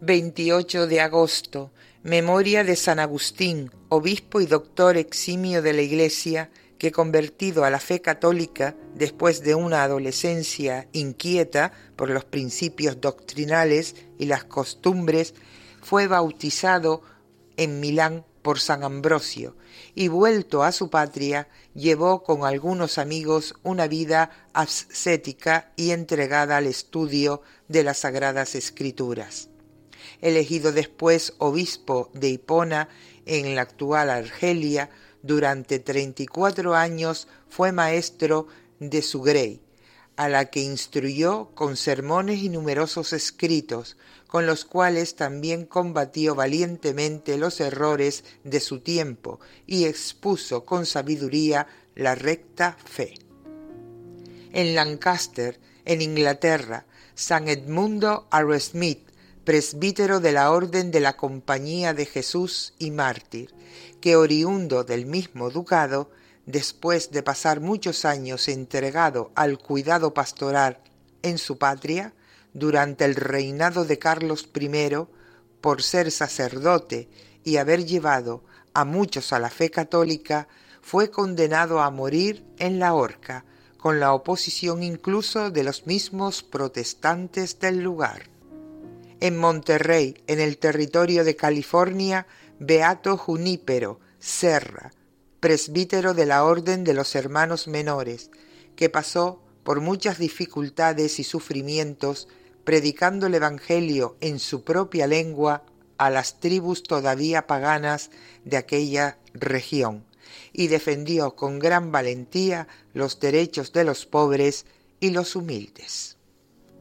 28 de agosto, memoria de San Agustín, obispo y doctor eximio de la Iglesia, que convertido a la fe católica después de una adolescencia inquieta por los principios doctrinales y las costumbres, fue bautizado en Milán por San Ambrosio y vuelto a su patria llevó con algunos amigos una vida ascética y entregada al estudio de las Sagradas Escrituras. Elegido después obispo de Hipona en la actual Argelia, durante 34 años fue maestro de Sugrey, a la que instruyó con sermones y numerosos escritos, con los cuales también combatió valientemente los errores de su tiempo y expuso con sabiduría la recta fe. En Lancaster, en Inglaterra, San Edmundo Arrowsmith, presbítero de la Orden de la Compañía de Jesús y mártir, que oriundo del mismo ducado, después de pasar muchos años entregado al cuidado pastoral en su patria, durante el reinado de Carlos I, por ser sacerdote y haber llevado a muchos a la fe católica, fue condenado a morir en la horca, con la oposición incluso de los mismos protestantes del lugar. En Monterrey, en el territorio de California, Beato Junípero Serra, presbítero de la Orden de los Hermanos Menores, que pasó por muchas dificultades y sufrimientos, predicando el Evangelio en su propia lengua a las tribus todavía paganas de aquella región, y defendió con gran valentía los derechos de los pobres y los humildes.